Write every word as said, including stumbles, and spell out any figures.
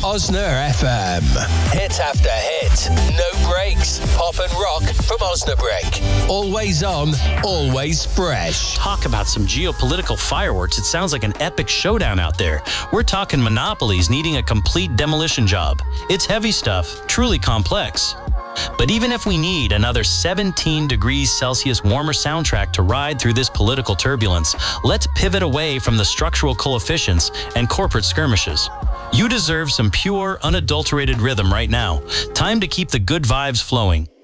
Osner F M. Hit after hit. No breaks. Pop and rock from Osnabrück. Always on, always fresh. Talk about some geopolitical fireworks. It sounds like an epic showdown out there. We're talking monopolies needing a complete demolition job. It's heavy stuff, truly complex. But even if we need another seventeen degrees Celsius warmer soundtrack to ride through this political turbulence, let's pivot away from the structural coefficients and corporate skirmishes. You deserve some pure, unadulterated rhythm right now. Time to keep the good vibes flowing.